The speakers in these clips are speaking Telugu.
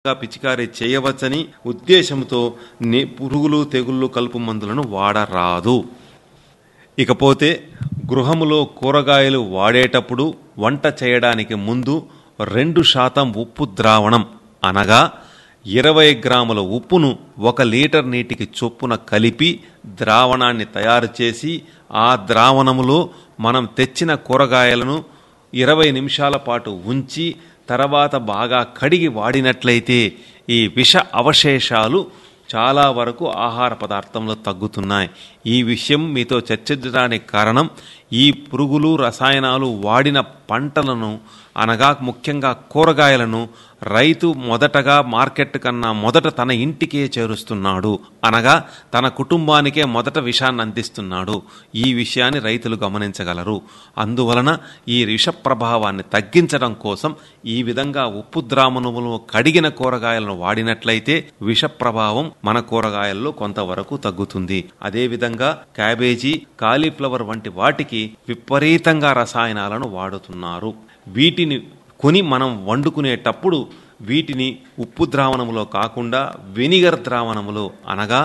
పిచికారీ చేయవచ్చని ఉద్దేశంతో పురుగులు తెగుళ్ళు కలుపు మందులను వాడరాదు. ఇకపోతే గృహములో కూరగాయలు వాడేటప్పుడు వంట చేయడానికి ముందు 2% ఉప్పు ద్రావణం అనగా 20 గ్రాముల ఉప్పును 1 లీటర్ నీటికి చొప్పున కలిపి ద్రావణాన్ని తయారు చేసి ఆ ద్రావణములో మనం తెచ్చిన కూరగాయలను 20 నిమిషాల పాటు ఉంచి తర్వాత బాగా కడిగి వాడినట్లయితే ఈ విష అవశేషాలు చాలా వరకు ఆహార పదార్థంలో తగ్గుతున్నాయి. ఈ విషయం మీతో చర్చించడానికి కారణం ఈ పురుగులు రసాయనాలు వాడిన పంటలను అనగా ముఖ్యంగా కూరగాయలను రైతు మొదటగా మార్కెట్ కన్నా మొదట తన ఇంటికే చేరుస్తున్నాడు, అనగా తన కుటుంబానికే మొదట విషాన్ని అందిస్తున్నాడు. ఈ విషయాన్ని రైతులు గమనించగలరు. అందువలన ఈ విష ప్రభావాన్ని తగ్గించడం కోసం ఈ విధంగా ఉప్పు ద్రావణములో కడిగిన కూరగాయలను వాడినట్లయితే విష ప్రభావం మన కూరగాయల్లో కొంతవరకు తగ్గుతుంది. అదేవిధంగా క్యాబేజీ, కాలీఫ్లవర్ వంటి వాటికి విపరీతంగా రసాయనాలను వాడుతున్నారు. వీటిని కొని మనం వండుకునేటప్పుడు వీటిని ఉప్పు ద్రావణములో కాకుండా వెనిగర్ ద్రావణములో అనగా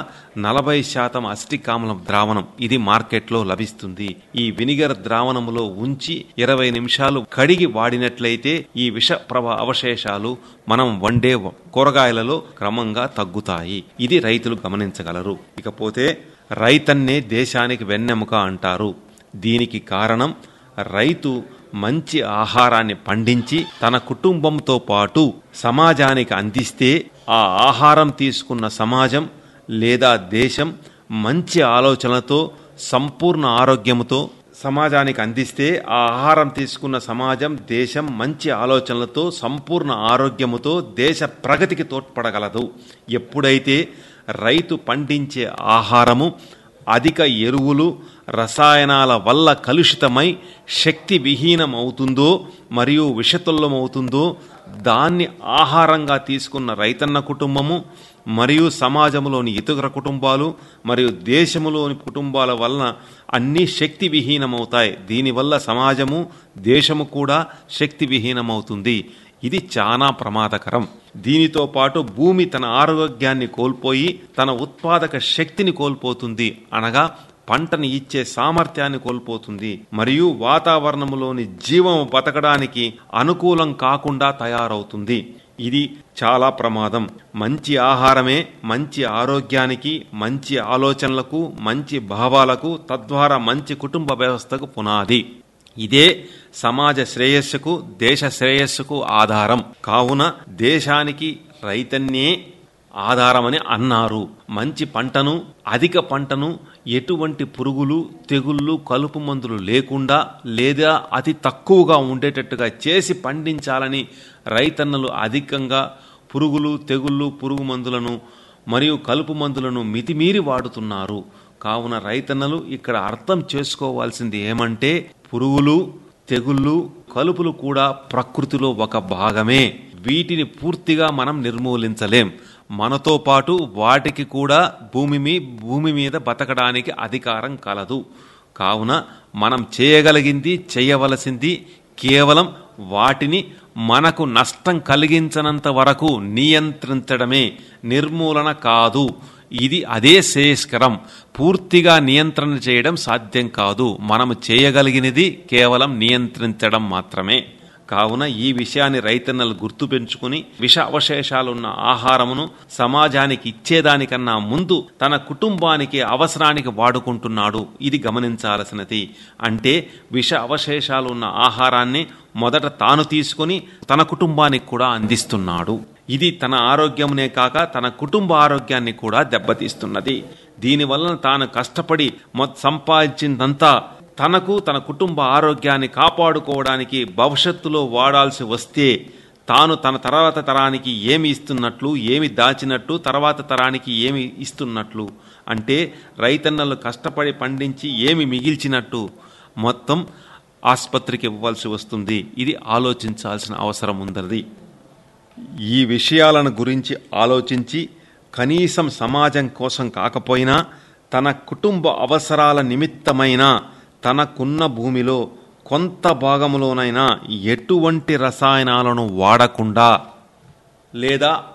40% అసిటిక్ ఆమ్లం ద్రావణం ఇది మార్కెట్లో లభిస్తుంది. ఈ వెనిగర్ ద్రావణములో ఉంచి 20 నిమిషాలు కడిగి వాడినట్లయితే ఈ విష అవశేషాలు మనం వండే కూరగాయలలో క్రమంగా తగ్గుతాయి. ఇది రైతులు గమనించగలరు. ఇకపోతే రైతన్నే దేశానికి వెన్నెముక అంటారు. దీనికి కారణం రైతు మంచి ఆహారాన్ని పండించి తన కుటుంబంతో పాటు సమాజానికి అందిస్తే ఆ ఆహారం తీసుకున్న సమాజం లేదా దేశం మంచి ఆలోచనలతో సంపూర్ణ ఆరోగ్యంతో సమాజానికి అందిస్తే ఆ ఆహారం తీసుకున్న సమాజం దేశం మంచి ఆలోచనలతో సంపూర్ణ ఆరోగ్యముతో దేశ ప్రగతికి తోడ్పడగలదు. ఎప్పుడైతే రైతు పండించే ఆహారము అధిక ఎరువులు రసాయనాల వల్ల కలుషితమై శక్తి విహీనం అవుతుందో మరియు విషతుల్యమవుతుందో దాన్ని ఆహారంగా తీసుకున్న రైతన్న కుటుంబము మరియు సమాజంలోని ఇతర కుటుంబాలు మరియు దేశములోని కుటుంబాల వలన అన్నీ శక్తి విహీనమవుతాయి. దీనివల్ల సమాజము దేశము కూడా శక్తి విహీనమవుతుంది. ఇది చాలా ప్రమాదకరం. దీనితో పాటు భూమి తన ఆరోగ్యాన్ని కోల్పోయి తన ఉత్పాదక శక్తిని కోల్పోతుంది, అనగా పంటని ఇచ్చే సామర్థ్యాన్ని కోల్పోతుంది. మరియు వాతావరణంలోని జీవం బతకడానికి అనుకూలం కాకుండా తయారవుతుంది. ఇది చాలా ప్రమాదం. మంచి ఆహారమే మంచి ఆరోగ్యానికి, మంచి ఆలోచనలకు, మంచి భావాలకు, తద్వారా మంచి కుటుంబ వ్యవస్థకు పునాది. ఇదే సమాజ శ్రేయస్సుకు దేశ శ్రేయస్సుకు ఆధారం. కావున దేశానికి రైతన్నే ఆధారమని అన్నారు. మంచి పంటను అధిక పంటను ఎటువంటి పురుగులు తెగుళ్ళు కలుపు మందులు లేకుండా లేదా అతి తక్కువగా ఉండేటట్టుగా చేసి పండించాలని రైతన్నలు అధికంగా పురుగులు తెగుళ్ళు పురుగు మందులను మరియు కలుపు మందులను మితిమీరి వాడుతున్నారు. కావున రైతన్నలు ఇక్కడ అర్థం చేసుకోవాల్సింది ఏమంటే పురుగులు తెగుళ్ళు కలుపులు కూడా ప్రకృతిలో ఒక భాగమే. వీటిని పూర్తిగా మనం నిర్మూలించలేం. మనతో పాటు వాటికి కూడా భూమి మీద బతకడానికి అధికారం కలదు. కావున మనం చేయవలసింది కేవలం వాటిని మనకు నష్టం కలిగించనంత వరకు నియంత్రించడమే, నిర్మూలన కాదు. అదే శ్రేయస్కరం. పూర్తిగా నియంత్రణ చేయడం సాధ్యం కాదు. మనము చేయగలిగినది కేవలం నియంత్రించడం మాత్రమే. కావున ఈ విషయాన్ని రైతన్నలు గుర్తుపెంచుకుని విష అవశేషాలున్న ఆహారమును సమాజానికి ఇచ్చేదానికన్నా ముందు తన కుటుంబానికి అవసరానికి వాడుకుంటున్నాడు. ఇది గమనించాల్సినది. అంటే విష అవశేషాలున్న ఆహారాన్ని మొదట తాను తీసుకుని తన కుటుంబానికి కూడా అందిస్తున్నాడు. ఇది తన ఆరోగ్యమునే కాక తన కుటుంబ ఆరోగ్యాన్ని కూడా దెబ్బతీస్తున్నది. దీనివల్ల తాను కష్టపడి సంపాదించిందంతా తనకు తన కుటుంబ ఆరోగ్యాన్ని కాపాడుకోవడానికి భవిష్యత్తులో వాడాల్సి వస్తే తాను తన తర్వాత తరానికి ఏమి ఇస్తున్నట్లు, ఏమి దాచినట్టు, తర్వాత తరానికి ఏమి ఇస్తున్నట్లు, అంటే రైతన్నలు కష్టపడి పండించి ఏమి మిగిల్చినట్టు మొత్తం ఆసుపత్రికి ఇవ్వాల్సి వస్తుంది. ఇది ఆలోచించాల్సిన అవసరం ఉంది. ఈ విషయాలను గురించి ఆలోచించి కనీసం సమాజం కోసం కాకపోయినా తన కుటుంబ అవసరాల నిమిత్తమైన తనకున్న భూమిలో కొంత భాగంలోనైనా ఎటువంటి రసాయనాలను వాడకుండా లేదా